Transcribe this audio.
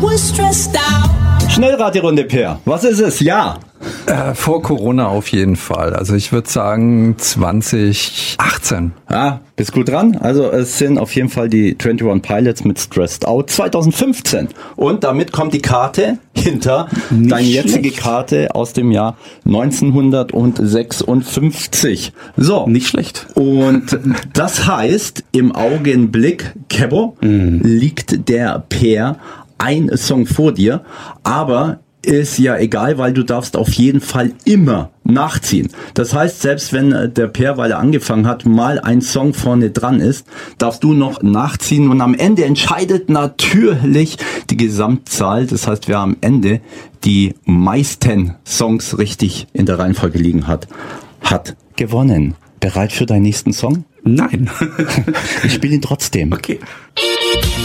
Schnellraterunde, Per. Was ist es? Ja. Vor Corona auf jeden Fall. Also ich würde sagen 2018. Ah, bist gut dran. Also es sind auf jeden Fall die 21 Pilots mit Stressed Out 2015. Und damit kommt die Karte hinter deine jetzige Karte aus dem Jahr 1956. So. Nicht schlecht. Und das heißt, im Augenblick, Kebo, liegt der Per ein Song vor dir, aber ist ja egal, weil du darfst auf jeden Fall immer nachziehen. Das heißt, selbst wenn der Per, weil er angefangen hat, mal ein Song vorne dran ist, darfst du noch nachziehen und am Ende entscheidet natürlich die Gesamtzahl. Das heißt, wer am Ende die meisten Songs richtig in der Reihenfolge liegen hat, hat gewonnen. Bereit für deinen nächsten Song? Nein. Ich spiele ihn trotzdem. Okay.